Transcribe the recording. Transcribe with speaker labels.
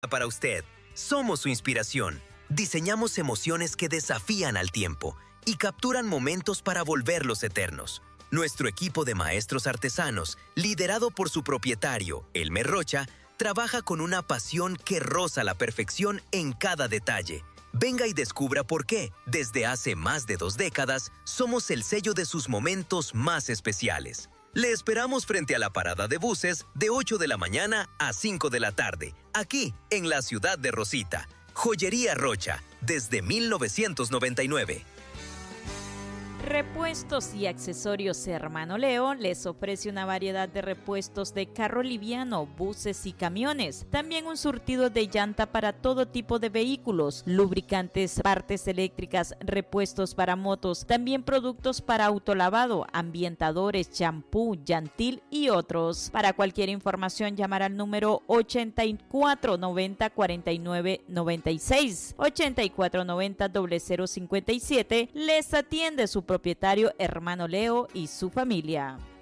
Speaker 1: Para usted, somos su inspiración. Diseñamos emociones que desafían al tiempo y capturan momentos para volverlos eternos. Nuestro equipo de maestros artesanos, liderado por su propietario, Elmer Rocha, trabaja con una pasión que roza la perfección en cada detalle. Venga y descubra por qué, desde hace más de 2 décadas, somos el sello de sus momentos más especiales. Le esperamos frente a la parada de buses de 8 de la mañana a 5 de la tarde, aquí en la ciudad de Rosita. Joyería Rocha, desde 1999.
Speaker 2: Repuestos y accesorios Hermano Leo les ofrece una variedad de repuestos de carro liviano, buses y camiones. También un surtido de llanta para todo tipo de vehículos, lubricantes, partes eléctricas, repuestos para motos, también productos para autolavado, ambientadores, champú, llantil y otros. Para cualquier información llamar al número 8490 49 96, 8490 0057. Les atiende su propietario Hermano Leo y su familia.